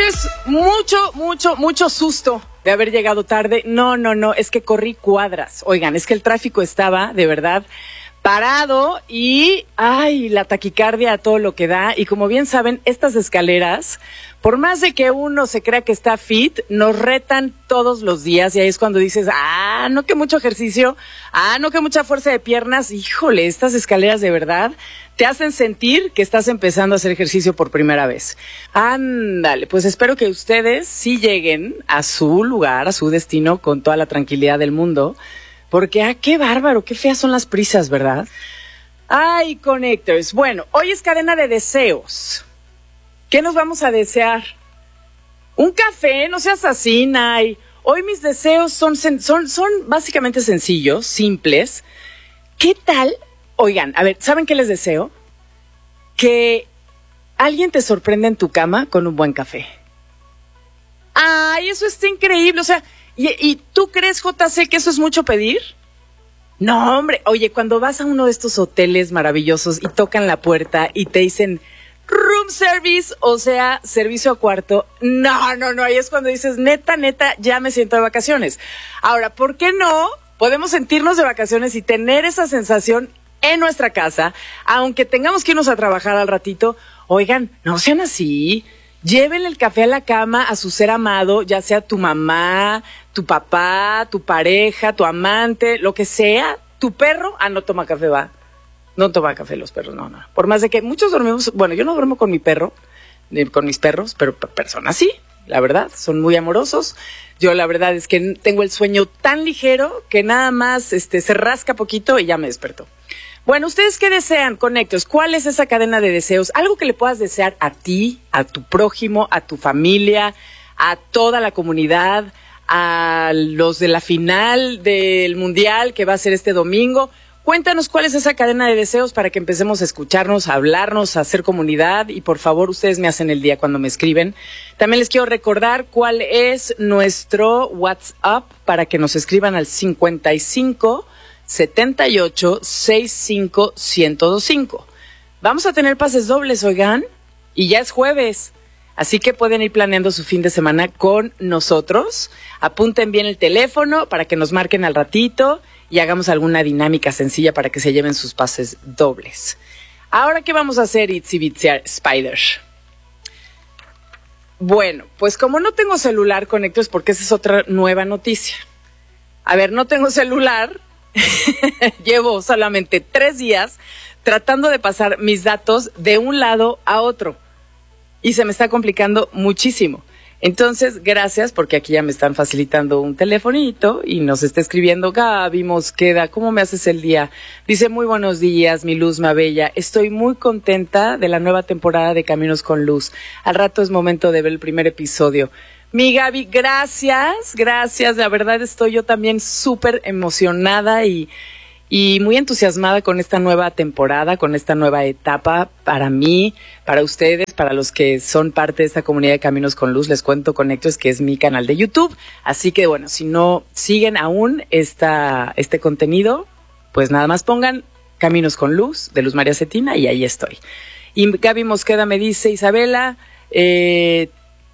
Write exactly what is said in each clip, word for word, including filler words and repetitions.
pues mucho, mucho, mucho susto de haber llegado tarde. No, no, no, es que corrí cuadras. Oigan, es que el tráfico estaba, de verdad, parado y, ay, la taquicardia a todo lo que da. Y como bien saben, estas escaleras, por más de que uno se crea que está fit, nos retan todos los días. Y ahí es cuando dices, ah, no que mucho ejercicio, ah, no que mucha fuerza de piernas. Híjole, estas escaleras de verdad te hacen sentir que estás empezando a hacer ejercicio por primera vez. Ándale, pues espero que ustedes sí lleguen a su lugar, a su destino, con toda la tranquilidad del mundo. Porque, ah, qué bárbaro, qué feas son las prisas, ¿verdad? Ay, Connectors. Bueno, hoy es cadena de deseos. ¿Qué nos vamos a desear? Un café, no seas así, Nay. Hoy mis deseos son, son, son básicamente sencillos, simples. ¿Qué tal? Oigan, a ver, ¿saben qué les deseo? Que alguien te sorprenda en tu cama con un buen café. Ay, eso está increíble, o sea... ¿Y, ¿Y tú crees, J C, que eso es mucho pedir? No, hombre. Oye, cuando vas a uno de estos hoteles maravillosos y tocan la puerta y te dicen room service, o sea, servicio a cuarto. No, no, no. Ahí es cuando dices, neta, neta, ya me siento de vacaciones. Ahora, ¿por qué no podemos sentirnos de vacaciones y tener esa sensación en nuestra casa, aunque tengamos que irnos a trabajar al ratito? Oigan, no sean así. Llévenle el café a la cama a su ser amado, ya sea tu mamá, tu papá, tu pareja, tu amante, lo que sea. Tu perro, ah, no toma café, va. No toma café los perros, no, no. Por más de que muchos dormimos, bueno, yo no duermo con mi perro, ni con mis perros, pero personas sí, la verdad, son muy amorosos. Yo la verdad es que tengo el sueño tan ligero que nada más este, se rasca poquito y ya me despertó. Bueno, ¿ustedes qué desean, Connectors? ¿Cuál es esa cadena de deseos? Algo que le puedas desear a ti, a tu prójimo, a tu familia, a toda la comunidad, a los de la final del Mundial que va a ser este domingo. Cuéntanos cuál es esa cadena de deseos para que empecemos a escucharnos, a hablarnos, a hacer comunidad. Y por favor, ustedes me hacen el día cuando me escriben. También les quiero recordar cuál es nuestro WhatsApp para que nos escriban al cincuenta y cinco setenta y ocho sesenta y cinco ciento veinticinco. Vamos a tener pases dobles, oigan, y ya es jueves, así que pueden ir planeando su fin de semana con nosotros. Apunten bien el teléfono para que nos marquen al ratito y hagamos alguna dinámica sencilla para que se lleven sus pases dobles. Ahora, ¿qué vamos a hacer, Itsy Bitsy Spider? Bueno, pues como no tengo celular, Connectors, porque esa es otra nueva noticia. A ver, no tengo celular. Llevo solamente tres días tratando de pasar mis datos de un lado a otro y se me está complicando muchísimo. Entonces, gracias, porque aquí ya me están facilitando un telefonito y nos está escribiendo Gaby Mosqueda, ¿cómo me haces el día? Dice, muy buenos días, mi Luzma Bella. Estoy muy contenta de la nueva temporada de Caminos con Luz. Al rato es momento de ver el primer episodio. Mi Gaby, gracias, gracias. La verdad estoy yo también súper emocionada y, y muy entusiasmada con esta nueva temporada, con esta nueva etapa para mí, para ustedes, para los que son parte de esta comunidad de Caminos con Luz. Les cuento, Connectors, que es mi canal de YouTube. Así que, bueno, si no siguen aún esta, este contenido, pues nada más pongan Caminos con Luz, de Luz María Cetina, y ahí estoy. Y Gaby Mosqueda me dice, Isabela, eh...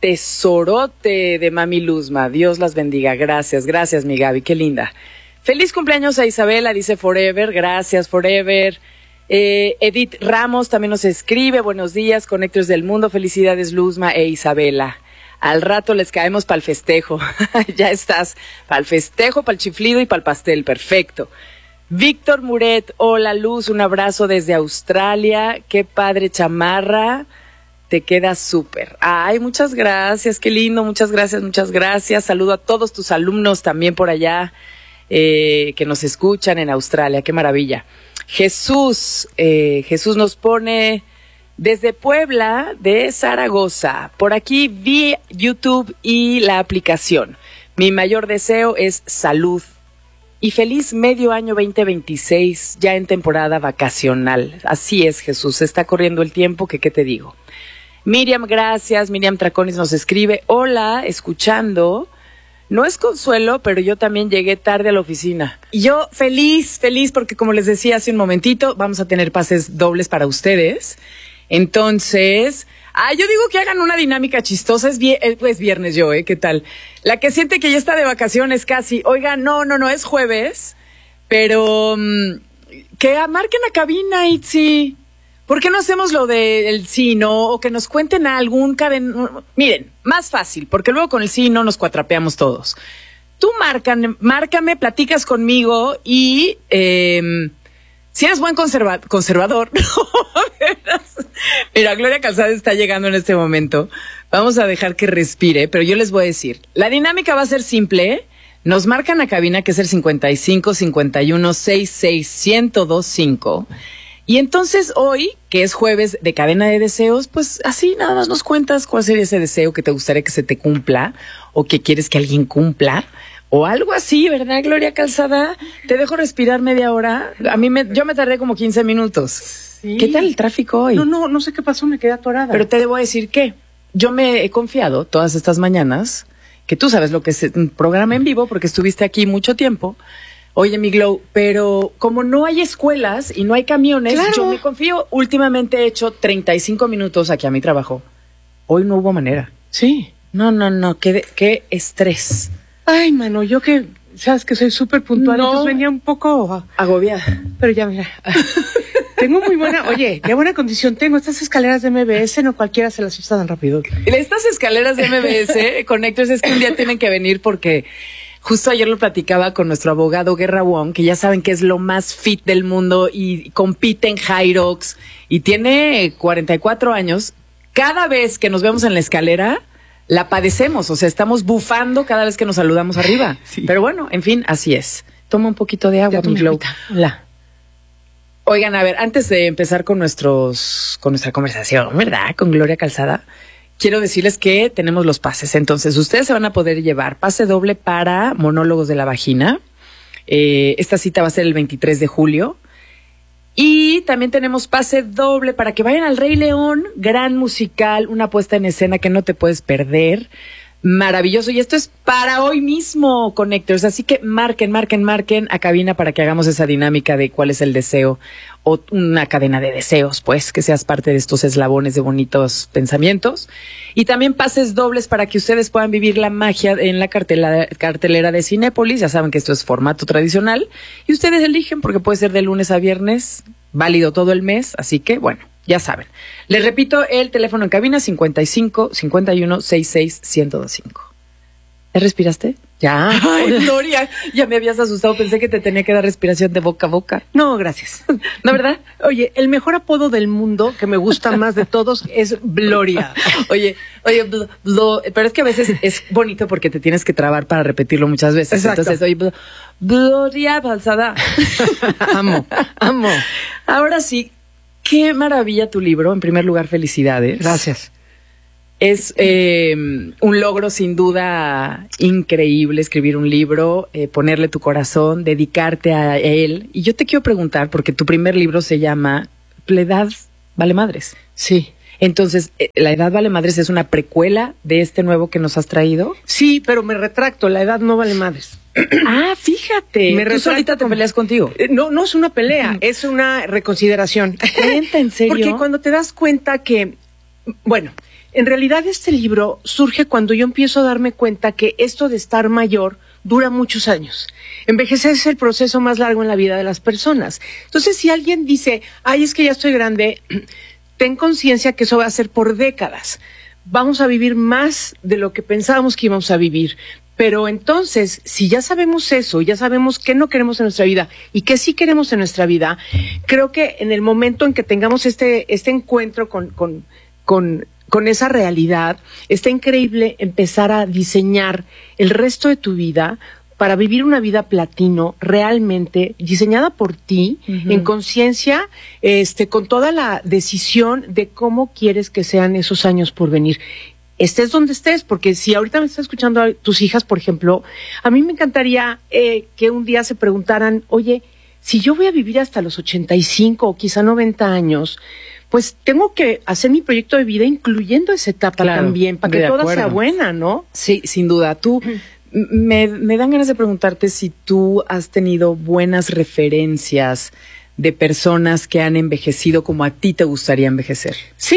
tesorote de Mami Luzma, Dios las bendiga, gracias, gracias mi Gaby, qué linda. Feliz cumpleaños a Isabela, dice Forever, gracias Forever. eh, Edith Ramos también nos escribe, buenos días, Connectors del mundo, felicidades Luzma e Isabela. Al rato les caemos para el festejo, ya estás, para el festejo, para el chiflido y para el pastel, perfecto. Víctor Muret, hola Luz, un abrazo desde Australia, qué padre chamarra. Te queda súper. Ay, muchas gracias, qué lindo, muchas gracias, muchas gracias. Saludo a todos tus alumnos también por allá eh, que nos escuchan en Australia, qué maravilla. Jesús, eh, Jesús nos pone desde Puebla, de Zaragoza. Por aquí vi YouTube y la aplicación. Mi mayor deseo es salud y feliz medio año veinte veintiséis, ya en temporada vacacional. Así es, Jesús, está corriendo el tiempo, que qué te digo. Miriam, gracias. Miriam Traconis nos escribe, hola, escuchando. No es consuelo, pero yo también llegué tarde a la oficina. Y yo feliz, feliz, porque como les decía hace un momentito, vamos a tener pases dobles para ustedes. Entonces, Ah, yo digo que hagan una dinámica chistosa. Es, vie eh, es viernes yo, ¿eh? ¿Qué tal? La que siente que ya está de vacaciones casi. Oiga, no, no, no, es jueves. Pero um, que marquen a cabina, Itzi. ¿Por qué no hacemos lo del sí, no? O que nos cuenten a algún caden... Miren, más fácil, porque luego con el sí, no nos cuatrapeamos todos. Tú marcan, márcame, platicas conmigo y eh, si eres buen conserva conservador. Mira, Gloria Calzada está llegando en este momento. Vamos a dejar que respire, pero yo les voy a decir. La dinámica va a ser simple. Nos marcan a cabina, que es el cincuenta y cinco, cincuenta y uno, sesenta y seis, ciento veinticinco. Y entonces hoy, que es jueves de cadena de deseos, pues así nada más nos cuentas cuál sería ese deseo que te gustaría que se te cumpla o que quieres que alguien cumpla o algo así, ¿verdad, Gloria Calzada? Te dejo respirar media hora. A mí me, yo me tardé como quince minutos. Sí. ¿Qué tal el tráfico hoy? No, no, no sé qué pasó, me quedé atorada. Pero te debo decir que yo me he confiado todas estas mañanas, que tú sabes lo que es un programa en vivo porque estuviste aquí mucho tiempo. Oye, mi Glow, pero como no hay escuelas y no hay camiones, claro, yo me confío. Últimamente he hecho treinta y cinco minutos aquí a mi trabajo. Hoy no hubo manera. Sí. No, no, no, qué, qué estrés. Ay, mano, yo que, sabes que soy súper puntual, no. Entonces venía un poco agobiada. Pero ya, mira, tengo muy buena, oye, qué buena condición tengo. Estas escaleras de M B S, no cualquiera se las usa tan rápido. Estas escaleras de M B S, Connectors, es que un día tienen que venir porque... Justo ayer lo platicaba con nuestro abogado Guerra Wong, que ya saben que es lo más fit del mundo y compite en Hyrox y tiene cuarenta y cuatro años. Cada vez que nos vemos en la escalera, la padecemos. O sea, estamos bufando cada vez que nos saludamos arriba. Sí. Pero bueno, en fin, así es. Toma un poquito de agua, mi Glow. Hola. Oigan, a ver, antes de empezar con nuestros, con nuestra conversación, ¿verdad? Con Gloria Calzada. Quiero decirles que tenemos los pases, entonces ustedes se van a poder llevar pase doble para Monólogos de la Vagina. Eh, esta cita va a ser el veintitrés de julio. Y también tenemos pase doble para que vayan al Rey León, gran musical, una puesta en escena que no te puedes perder. Maravilloso. Y esto es para hoy mismo, Connectors. Así que marquen, marquen, marquen a cabina para que hagamos esa dinámica de cuál es el deseo o una cadena de deseos, pues, que seas parte de estos eslabones de bonitos pensamientos. Y también pases dobles para que ustedes puedan vivir la magia en la cartelera, cartelera de Cinépolis. Ya saben que esto es formato tradicional. Y ustedes eligen porque puede ser de lunes a viernes, válido todo el mes. Así que, bueno, ya saben. Les repito, el teléfono en cabina cincuenta y cinco, cincuenta y uno, sesenta y seis, ciento veinticinco. ¿Ya respiraste? Ya. Ay, Gloria, ya me habías asustado. Pensé que te tenía que dar respiración de boca a boca. No, gracias. ¿No, verdad? Oye, el mejor apodo del mundo, que me gusta más de todos, es Gloria. Oye, oye, blo, blo, pero es que a veces es bonito porque te tienes que trabar para repetirlo muchas veces. Exacto. Entonces, oye, blo, Gloria Calzada. Amo, amo. Ahora sí, qué maravilla tu libro. En primer lugar, felicidades. Gracias. Es eh, un logro sin duda increíble escribir un libro, eh, ponerle tu corazón, dedicarte a él. Y yo te quiero preguntar, porque tu primer libro se llama La Edad Vale Madres. Sí. Entonces, ¿La Edad Vale Madres es una precuela de este nuevo que nos has traído? Sí, pero me retracto, La Edad no vale madres. Ah, fíjate. Me ¿Tú solita te con... peleas contigo? No, no es una pelea, es una reconsideración. ¿Cuenta, en serio? Porque cuando te das cuenta que, bueno, en realidad este libro surge cuando yo empiezo a darme cuenta que esto de estar mayor dura muchos años. Envejecer es el proceso más largo en la vida de las personas. Entonces, si alguien dice, ay, es que ya estoy grande, ten conciencia que eso va a ser por décadas. Vamos a vivir más de lo que pensábamos que íbamos a vivir. Pero entonces, si ya sabemos eso, ya sabemos qué no queremos en nuestra vida y qué sí queremos en nuestra vida, creo que en el momento en que tengamos este, este encuentro con, con, con, con esa realidad, está increíble empezar a diseñar el resto de tu vida para vivir una vida platino realmente diseñada por ti, uh-huh. en conciencia, este, con toda la decisión de cómo quieres que sean esos años por venir. Estés donde estés, porque si ahorita me estás escuchando a tus hijas, por ejemplo, a mí me encantaría eh, que un día se preguntaran, oye, si yo voy a vivir hasta los ochenta y cinco o quizá noventa años, pues tengo que hacer mi proyecto de vida incluyendo esa etapa claro, también, para que toda acuerdo. sea buena, ¿no? Sí, sin duda. Tú, me, me dan ganas de preguntarte si tú has tenido buenas referencias de personas que han envejecido como a ti te gustaría envejecer. Sí.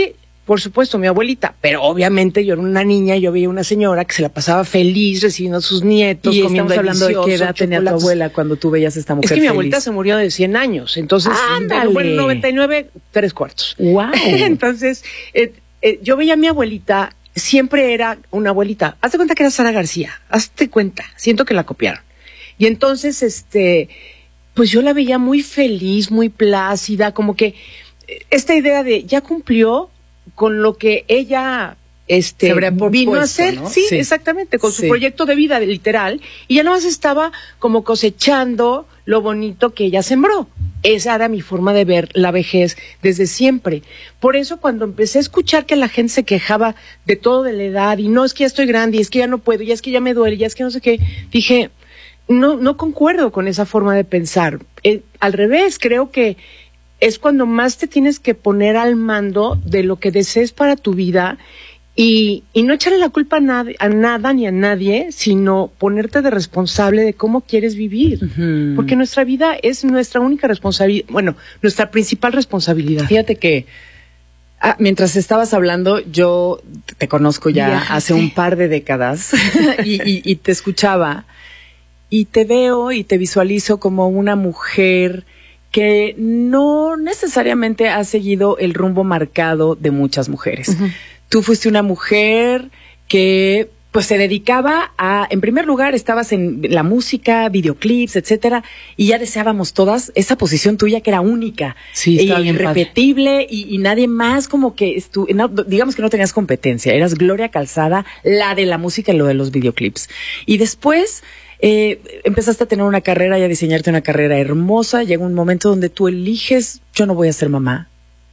Por supuesto, mi abuelita, pero obviamente yo era una niña, yo veía una señora que se la pasaba feliz recibiendo a sus nietos, y comiendo estamos hablando de qué edad tenía tu abuela cuando tú veías a esta mujer. Es que mi feliz. abuelita se murió de cien años, entonces, ¡ándale! Bueno, noventa y nueve, tres cuartos. ¡Wow! Entonces, eh, eh, yo veía a mi abuelita, siempre era una abuelita. Hazte cuenta que era Sara García, hazte cuenta, siento que la copiaron. Y entonces, este, pues yo la veía muy feliz, muy plácida, como que esta idea de ya cumplió con lo que ella este vino a hacer, ¿no? sí, sí, exactamente, con sí. su proyecto de vida literal, y ya nada más estaba como cosechando lo bonito que ella sembró. Esa era mi forma de ver la vejez desde siempre. Por eso cuando empecé a escuchar que la gente se quejaba de todo de la edad, y no, es que ya estoy grande, y es que ya no puedo, y es que ya me duele, y es que no sé qué, dije, no, no concuerdo con esa forma de pensar. Eh, al revés, creo que es cuando más te tienes que poner al mando de lo que desees para tu vida y, y no echarle la culpa a, nad- a nada ni a nadie, sino ponerte de responsable de cómo quieres vivir. Uh-huh. Porque nuestra vida es nuestra única responsabilidad, bueno, nuestra principal responsabilidad. Fíjate que ah, mientras estabas hablando, yo te conozco ya Viajaste. hace un par de décadas y, y, y te escuchaba y te veo y te visualizo como una mujer que no necesariamente ha seguido el rumbo marcado de muchas mujeres. Uh-huh. Tú fuiste una mujer que pues se dedicaba a, en primer lugar, estabas en la música, videoclips, etcétera, y ya deseábamos todas esa posición tuya que era única, sí, e irrepetible, y, y nadie más como que estu, no, digamos que no tenías competencia, eras Gloria Calzada, la de la música y lo de los videoclips. Y después Eh, empezaste a tener una carrera y a diseñarte una carrera hermosa. Llega un momento donde tú eliges, yo no voy a ser mamá.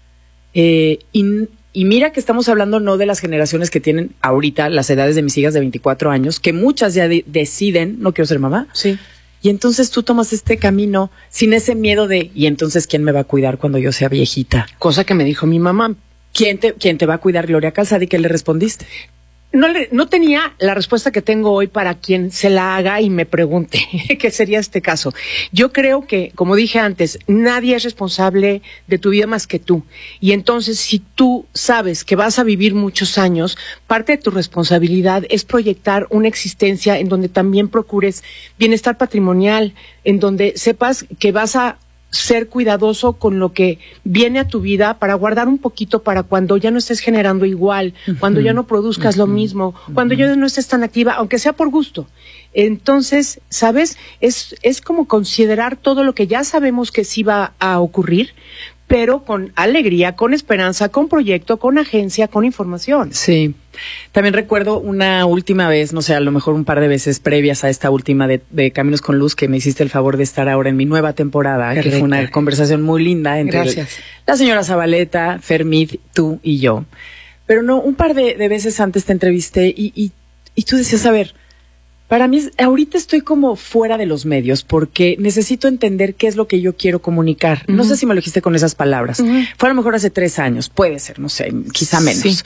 Eh, y, y mira que estamos hablando no de las generaciones que tienen ahorita las edades de mis hijas de veinticuatro años, que muchas ya de, deciden, no quiero ser mamá. Sí. Y entonces tú tomas este camino sin ese miedo de, ¿y entonces quién me va a cuidar cuando yo sea viejita? Cosa que me dijo mi mamá. ¿Quién te, quién te va a cuidar, Gloria Calzada? ¿Y qué le respondiste? No, le, no tenía la respuesta que tengo hoy para quien se la haga y me pregunte qué sería este caso. Yo creo que, como dije antes, nadie es responsable de tu vida más que tú. Y entonces, si tú sabes que vas a vivir muchos años, parte de tu responsabilidad es proyectar una existencia en donde también procures bienestar patrimonial, en donde sepas que vas a ser cuidadoso con lo que viene a tu vida para guardar un poquito para cuando ya no estés generando igual, uh-huh. cuando ya no produzcas uh-huh. lo mismo, uh-huh. cuando ya no estés tan activa, aunque sea por gusto. Entonces, ¿sabes? Es, es como considerar todo lo que ya sabemos que sí va a ocurrir, pero con alegría, con esperanza, con proyecto, con agencia, con información. Sí. También recuerdo una última vez, no sé, a lo mejor un par de veces previas a esta última de, de Caminos con Luz, que me hiciste el favor de estar ahora en mi nueva temporada, Qué que rica. Fue una conversación muy linda entre el, la señora Zabaleta, Fermín, tú y yo. Pero no, un par de, de veces antes te entrevisté y, y, y tú decías, a ver, para mí, ahorita estoy como fuera de los medios porque necesito entender qué es lo que yo quiero comunicar. Uh-huh. No sé si me lo dijiste con esas palabras. Uh-huh. Fue a lo mejor hace tres años, puede ser, no sé, quizá menos. Sí.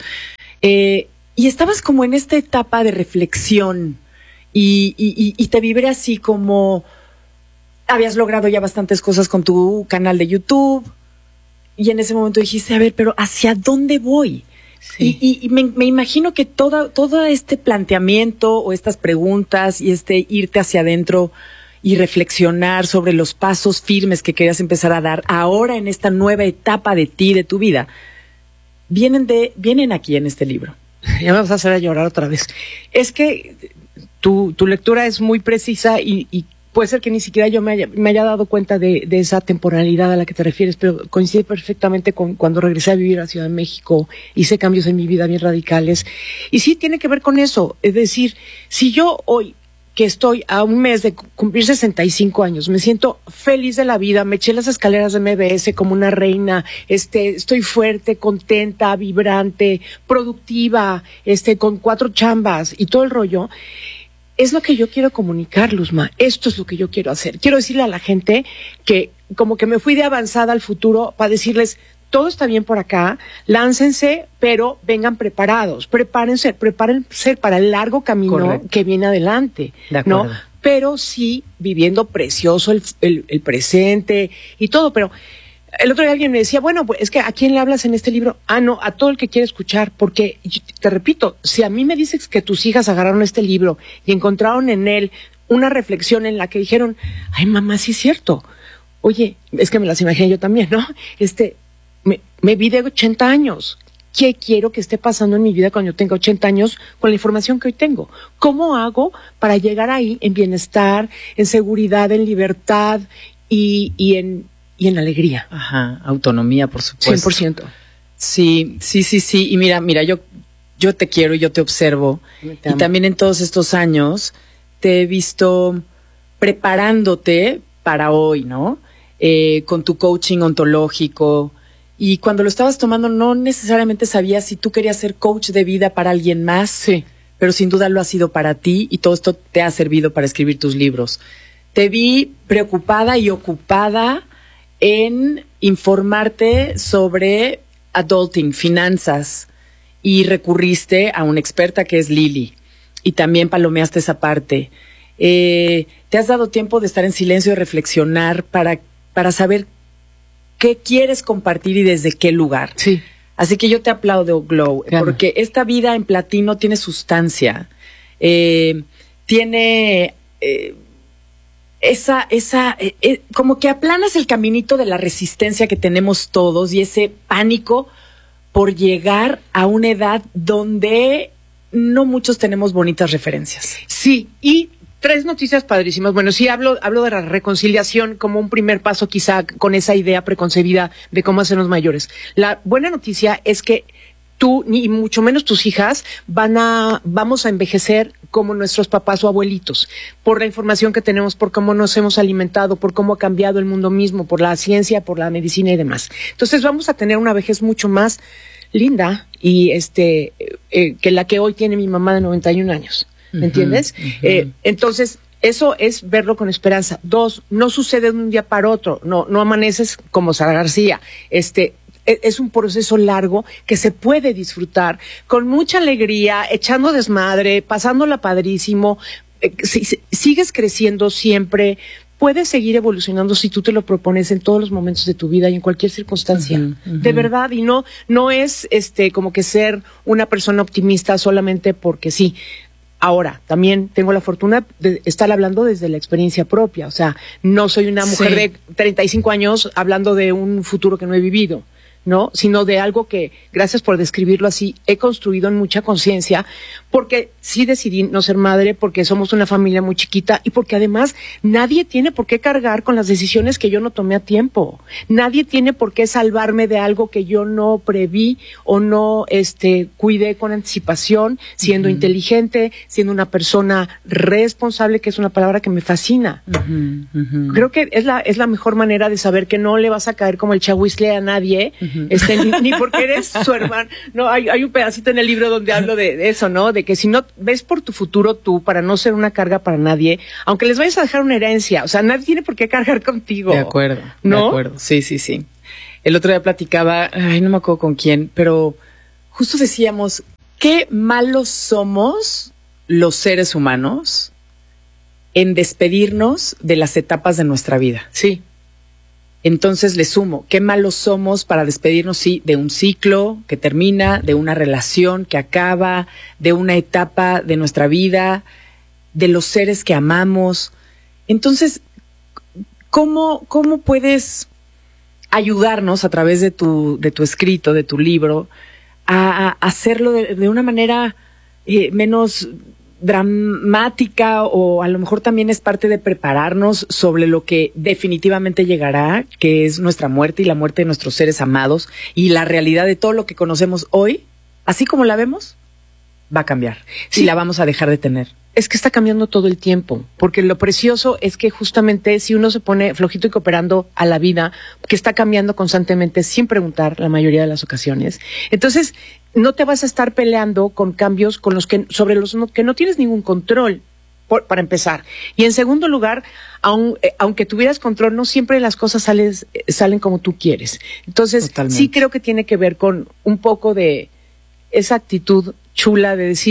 Eh, y estabas como en esta etapa de reflexión y, y, y, y te vibré así como habías logrado ya bastantes cosas con tu canal de YouTube y en ese momento dijiste, a ver, pero ¿hacia dónde voy? Sí. Y, y, y me, me imagino que todo, todo este planteamiento o estas preguntas y este irte hacia adentro y reflexionar sobre los pasos firmes que querías empezar a dar ahora en esta nueva etapa de ti, de tu vida, vienen de vienen aquí en este libro. Ya me vas a hacer a llorar otra vez. Es que tu, tu lectura es muy precisa y, y puede ser que ni siquiera yo me haya, me haya dado cuenta de, de esa temporalidad a la que te refieres, pero coincide perfectamente con cuando regresé a vivir a Ciudad de México, hice cambios en mi vida bien radicales. Y sí tiene que ver con eso. Es decir, si yo hoy, que estoy a un mes de cumplir sesenta y cinco años, me siento feliz de la vida, me eché las escaleras de M B S como una reina, este, estoy fuerte, contenta, vibrante, productiva, este, con cuatro chambas y todo el rollo. Es lo que yo quiero comunicar, Luzma. Esto es lo que yo quiero hacer. Quiero decirle a la gente que como que me fui de avanzada al futuro para decirles, todo está bien por acá, láncense, pero vengan preparados, prepárense, prepárense para el largo camino Correcto. Que viene adelante, ¿no? Pero sí viviendo precioso el, el, el presente y todo, pero el otro día alguien me decía, bueno, pues es que ¿a quién le hablas en este libro? Ah, no, a todo el que quiere escuchar, porque te repito, si a mí me dices que tus hijas agarraron este libro y encontraron en él una reflexión en la que dijeron, ay, mamá, sí es cierto. Oye, es que me las imaginé yo también, ¿no? Este, me, me vi de ochenta años. ¿Qué quiero que esté pasando en mi vida cuando yo tenga ochenta años con la información que hoy tengo? ¿Cómo hago para llegar ahí en bienestar, en seguridad, en libertad y, y, en, y en alegría? Ajá, autonomía, por supuesto. cien por ciento. Sí, sí, sí, sí. Y mira, mira, yo, yo te quiero y yo te observo. Te y también en todos estos años te he visto preparándote para hoy, ¿no? Eh, con tu coaching ontológico. Y cuando lo estabas tomando, no necesariamente sabías si tú querías ser coach de vida para alguien más. Sí. Pero sin duda lo ha sido para ti y todo esto te ha servido para escribir tus libros. Te vi preocupada y ocupada en informarte sobre adulting, finanzas, y recurriste a una experta que es Lili. Y también palomeaste esa parte. Eh, ¿Te has dado tiempo de estar en silencio y reflexionar para, para saber qué quieres compartir y desde qué lugar? Sí. Así que yo te aplaudo, Glow, claro, porque esta vida en platino tiene sustancia, eh, tiene eh, esa, esa, eh, eh, como que aplanas el caminito de la resistencia que tenemos todos y ese pánico por llegar a una edad donde no muchos tenemos bonitas referencias. Sí, y tres noticias padrísimas. Bueno, sí, hablo, hablo de la reconciliación como un primer paso quizá con esa idea preconcebida de cómo hacernos mayores. La buena noticia es que tú, ni mucho menos tus hijas, van a, vamos a envejecer como nuestros papás o abuelitos, por la información que tenemos, por cómo nos hemos alimentado, por cómo ha cambiado el mundo mismo, por la ciencia, por la medicina y demás. Entonces vamos a tener una vejez mucho más linda y este eh, que la que hoy tiene mi mamá de noventa y un años. ¿Me entiendes? Uh-huh. eh, entonces, eso es verlo con esperanza. Dos, no sucede de un día para otro. No, no amaneces como Sara García. Este, es un proceso largo que se puede disfrutar con mucha alegría, echando desmadre, pasándola padrísimo. Eh, si, si, sigues creciendo siempre. Puedes seguir evolucionando si tú te lo propones en todos los momentos de tu vida y en cualquier circunstancia. Uh-huh, uh-huh. De verdad, y no, no es este como que ser una persona optimista solamente porque sí. Ahora, también tengo la fortuna de estar hablando desde la experiencia propia. O sea, no soy una mujer sí. de treinta y cinco años hablando de un futuro que no he vivido, ¿no? Sino de algo que, gracias por describirlo así, he construido en mucha conciencia, porque sí decidí no ser madre, porque somos una familia muy chiquita y porque además nadie tiene por qué cargar con las decisiones que yo no tomé a tiempo. Nadie tiene por qué salvarme de algo que yo no preví o no este cuidé con anticipación, siendo uh-huh. inteligente, siendo una persona responsable, que es una palabra que me fascina. Uh-huh. Uh-huh. Creo que es la, es la mejor manera de saber que no le vas a caer como el chahuizle a nadie, uh-huh. este, ni, ni porque eres su hermano. No, hay, hay un pedacito en el libro donde hablo de, de eso, ¿no? De que si no ves por tu futuro tú, para no ser una carga para nadie, aunque les vayas a dejar una herencia, o sea, nadie tiene por qué cargar contigo. De acuerdo, ¿no? De acuerdo, sí, sí, sí. El otro día platicaba, ay, no me acuerdo con quién, pero justo decíamos, qué malos somos los seres humanos en despedirnos de las etapas de nuestra vida. Sí. Entonces le sumo, qué malos somos para despedirnos, sí, de un ciclo que termina, de una relación que acaba, de una etapa de nuestra vida, de los seres que amamos. Entonces, ¿cómo, cómo puedes ayudarnos a través de tu, de tu escrito, de tu libro, a, a hacerlo de, de una manera eh, menos dramática, o a lo mejor también es parte de prepararnos sobre lo que definitivamente llegará, que es nuestra muerte y la muerte de nuestros seres amados, y la realidad de todo lo que conocemos hoy, así como la vemos, va a cambiar, sí. y la vamos a dejar de tener. Es que está cambiando todo el tiempo, porque lo precioso es que justamente si uno se pone flojito y cooperando a la vida, que está cambiando constantemente sin preguntar la mayoría de las ocasiones, entonces no te vas a estar peleando con cambios con los que sobre los no, que no tienes ningún control, por, para empezar. Y en segundo lugar, aun, eh, aunque tuvieras control, no siempre las cosas sales, eh, salen como tú quieres. Entonces, Totalmente. Sí creo que tiene que ver con un poco de esa actitud chula de decir,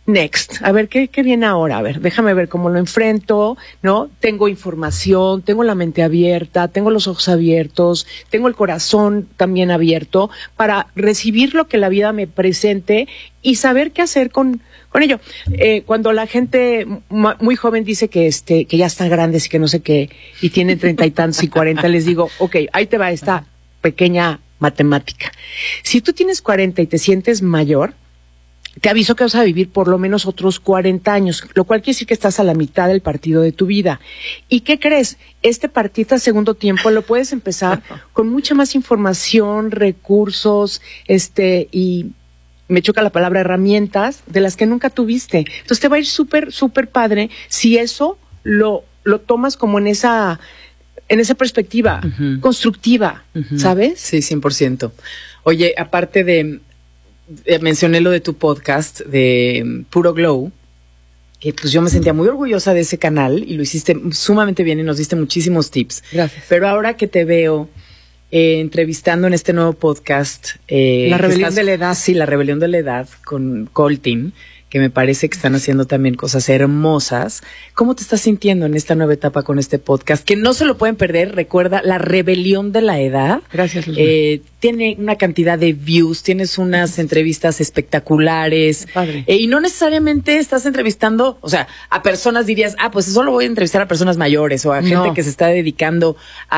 next, a ver, ¿qué, qué viene ahora? A ver, déjame ver cómo lo enfrento, ¿no? Tengo información, tengo la mente abierta, tengo los ojos abiertos, tengo el corazón también abierto para recibir lo que la vida me presente y saber qué hacer con, con ello. Eh, cuando la gente muy joven dice que este, que ya están grandes y que no sé qué, y tienen treinta y tantos y cuarenta, les digo, ok, ahí te va esta pequeña matemática. Si tú tienes cuarenta y te sientes mayor, te aviso que vas a vivir por lo menos otros cuarenta años, lo cual quiere decir que estás a la mitad del partido de tu vida. ¿Y qué crees? Este partido a segundo tiempo lo puedes empezar con mucha más información, recursos, este, y me choca la palabra herramientas de las que nunca tuviste. Entonces te va a ir súper, súper padre si eso lo, lo tomas como en esa, en esa perspectiva uh-huh. constructiva, uh-huh. ¿sabes? Sí, cien por ciento. Oye, aparte de... mencioné lo de tu podcast de Puro Glow, que pues yo me sentía muy orgullosa de ese canal y lo hiciste sumamente bien y nos diste muchísimos tips. Gracias. Pero ahora que te veo eh, entrevistando en este nuevo podcast... Eh, la rebelión estás, de la edad. Sí, la rebelión de la edad con Coltin, que me parece que están haciendo también cosas hermosas. ¿Cómo te estás sintiendo en esta nueva etapa con este podcast? Que no se lo pueden perder, recuerda, La Rebelión de la Edad. Gracias, Luzma. Eh, tiene una cantidad de views, tienes unas entrevistas espectaculares. Padre. Eh, y no necesariamente estás entrevistando, o sea, a personas dirías, ah, pues solo voy a entrevistar a personas mayores o a gente no. que se está dedicando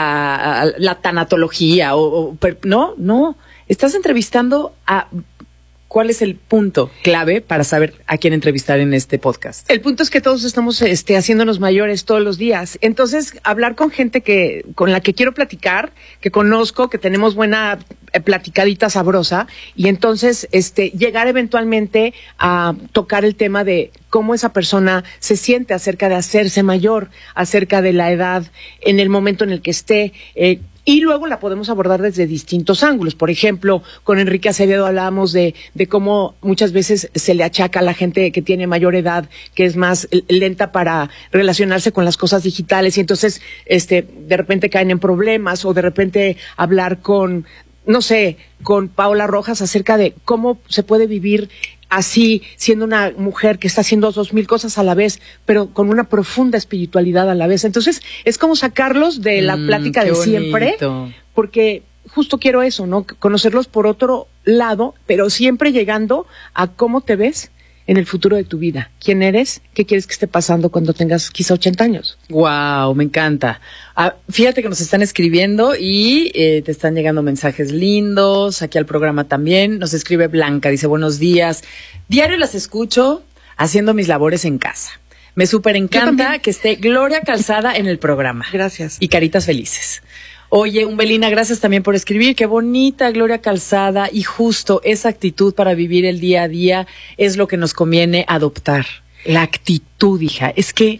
a, a la tanatología o, o per, no, no. Estás entrevistando a... ¿Cuál es el punto clave para saber a quién entrevistar en este podcast? El punto es que todos estamos este, haciéndonos mayores todos los días. Entonces, hablar con gente que con la que quiero platicar, que conozco, que tenemos buena eh, platicadita sabrosa, y entonces este, llegar eventualmente a tocar el tema de cómo esa persona se siente acerca de hacerse mayor, acerca de la edad, en el momento en el que esté, eh, y luego la podemos abordar desde distintos ángulos. Por ejemplo, con Enrique Acevedo hablábamos de, de cómo muchas veces se le achaca a la gente que tiene mayor edad, que es más lenta para relacionarse con las cosas digitales, y entonces este, de repente caen en problemas, o de repente hablar con, no sé, con Paola Rojas acerca de cómo se puede vivir así, siendo una mujer que está haciendo dos mil cosas a la vez, pero con una profunda espiritualidad a la vez. Entonces, es como sacarlos de la mm, plática de bonito. Siempre, porque justo quiero eso, ¿no? Conocerlos por otro lado, pero siempre llegando a cómo te ves en el futuro de tu vida. ¿Quién eres? ¿Qué quieres que esté pasando cuando tengas quizá ochenta años? Wow, me encanta. Ah, fíjate que nos están escribiendo y eh, te están llegando mensajes lindos. Aquí al programa también. Nos escribe Blanca, dice buenos días. Diario las escucho haciendo mis labores en casa. Me súper encanta que esté Gloria Calzada en el programa. Gracias. Y caritas felices. Oye, Umbelina, gracias también por escribir. Qué bonita, Gloria Calzada. Y justo esa actitud para vivir el día a día es lo que nos conviene adoptar. La actitud, hija. Es que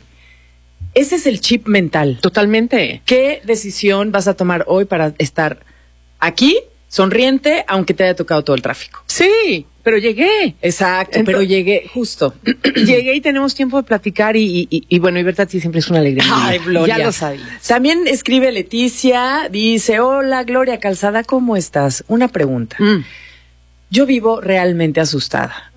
ese es el chip mental. Totalmente. ¿Qué decisión vas a tomar hoy para estar aquí, sonriente, aunque te haya tocado todo el tráfico? Sí, pero llegué. Exacto, Entonces, pero llegué justo. Llegué y tenemos tiempo de platicar y, y, y bueno, y verdad, sí, siempre es una alegría. Ay, Gloria. Ya lo sabías. También escribe Leticia, dice, hola, Gloria Calzada, ¿cómo estás? Una pregunta. Mm. Yo vivo realmente asustada.